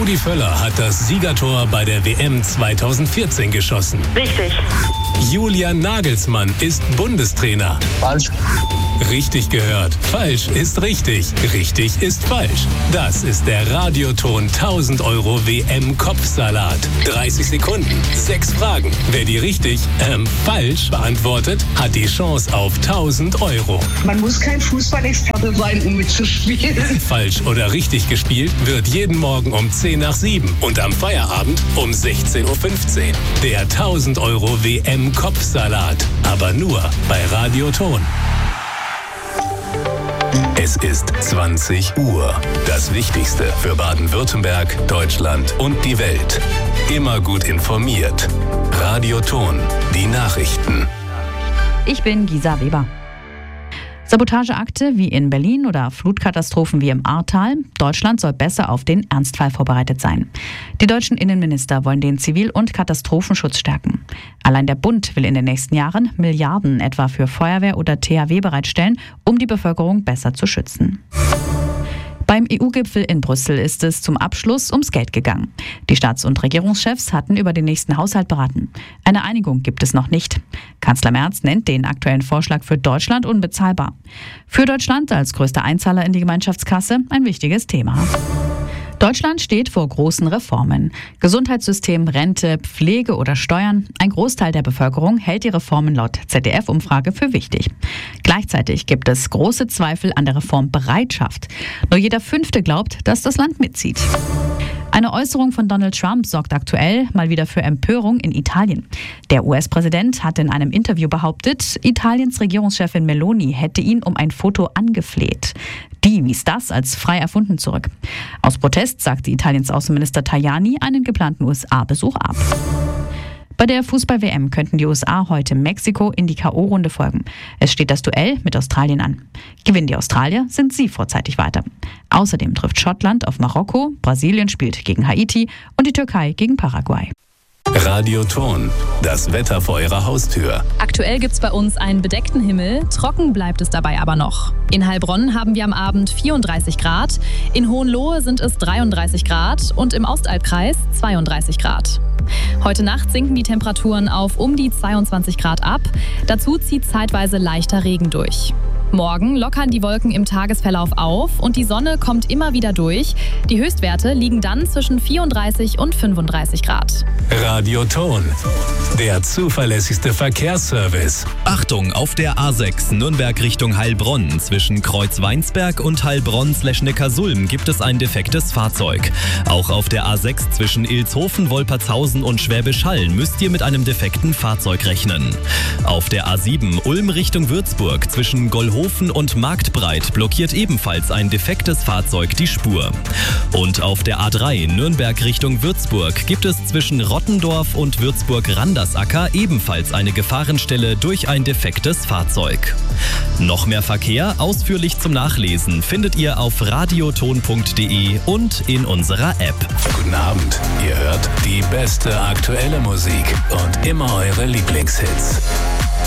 Rudi Völler hat das Siegertor bei der WM 2014 geschossen. Richtig. Julian Nagelsmann ist Bundestrainer. Falsch. Richtig gehört. Falsch ist richtig. Richtig ist falsch. Das ist der Radioton 1000 € WM-Kopfsalat. 30 Sekunden, 6 Fragen. Wer die richtig, falsch beantwortet, hat die Chance auf 1000 €. Man muss kein Fußballexperte sein, um mitzuspielen. Falsch oder richtig gespielt wird jeden Morgen um 10 nach 7 und am Feierabend um 16:15 Uhr. Der 1000 € WM-Kopfsalat. Aber nur bei Radioton. Es ist 20 Uhr. Das Wichtigste für Baden-Württemberg, Deutschland und die Welt. Immer gut informiert. Radioton. Die Nachrichten. Ich bin Gisa Weber. Sabotageakte wie in Berlin oder Flutkatastrophen wie im Ahrtal. Deutschland soll besser auf den Ernstfall vorbereitet sein. Die deutschen Innenminister wollen den Zivil- und Katastrophenschutz stärken. Allein der Bund will in den nächsten Jahren Milliarden etwa für Feuerwehr oder THW bereitstellen, um die Bevölkerung besser zu schützen. Beim EU-Gipfel in Brüssel ist es zum Abschluss ums Geld gegangen. Die Staats- und Regierungschefs hatten über den nächsten Haushalt beraten. Eine Einigung gibt es noch nicht. Kanzler Merz nennt den aktuellen Vorschlag für Deutschland unbezahlbar. Für Deutschland als größter Einzahler in die Gemeinschaftskasse ein wichtiges Thema. Deutschland steht vor großen Reformen. Gesundheitssystem, Rente, Pflege oder Steuern. Ein Großteil der Bevölkerung hält die Reformen laut ZDF-Umfrage für wichtig. Gleichzeitig gibt es große Zweifel an der Reformbereitschaft. Nur jeder Fünfte glaubt, dass das Land mitzieht. Eine Äußerung von Donald Trump sorgt aktuell mal wieder für Empörung in Italien. Der US-Präsident hat in einem Interview behauptet, Italiens Regierungschefin Meloni hätte ihn um ein Foto angefleht. Die wies das als frei erfunden zurück. Aus Protest sagte Italiens Außenminister Tajani einen geplanten USA-Besuch ab. Bei der Fußball-WM könnten die USA heute Mexiko in die K.O.-Runde folgen. Es steht das Duell mit Australien an. Gewinnen die Australier, sind sie vorzeitig weiter. Außerdem trifft Schottland auf Marokko, Brasilien spielt gegen Haiti und die Türkei gegen Paraguay. Radioton. Das Wetter vor Ihrer Haustür. Aktuell gibt's bei uns einen bedeckten Himmel, trocken bleibt es dabei aber noch. In Heilbronn haben wir am Abend 34 Grad, in Hohenlohe sind es 33 Grad und im Ostalbkreis 32 Grad. Heute Nacht sinken die Temperaturen auf um die 22 Grad ab, dazu zieht zeitweise leichter Regen durch. Morgen lockern die Wolken im Tagesverlauf auf und die Sonne kommt immer wieder durch. Die Höchstwerte liegen dann zwischen 34 und 35 Grad. Radioton. Der zuverlässigste Verkehrsservice. Achtung, auf der A6 Nürnberg Richtung Heilbronn zwischen Kreuzweinsberg und Heilbronn/Neckarsulm gibt es ein defektes Fahrzeug. Auch auf der A6 zwischen Ilshofen, Wolpertshausen und Schwäbisch Hall müsst ihr mit einem defekten Fahrzeug rechnen. Auf der A7 Ulm Richtung Würzburg zwischen Gollhofen und Marktbreit blockiert ebenfalls ein defektes Fahrzeug die Spur. Und auf der A3 Nürnberg Richtung Würzburg gibt es zwischen Rottendorf und Würzburg-Randersacker ebenfalls eine Gefahrenstelle durch ein defektes Fahrzeug. Noch mehr Verkehr ausführlich zum Nachlesen findet ihr auf radioton.de und in unserer App. Guten Abend. Ihr hört die beste aktuelle Musik und immer eure Lieblingshits.